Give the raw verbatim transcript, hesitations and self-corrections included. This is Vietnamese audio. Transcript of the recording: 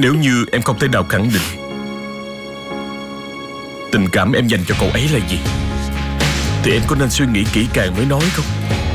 Nếu như em không thể nào khẳng định tình cảm em dành cho cậu ấy là gì, thì em có nên suy nghĩ kỹ càng mới nói không?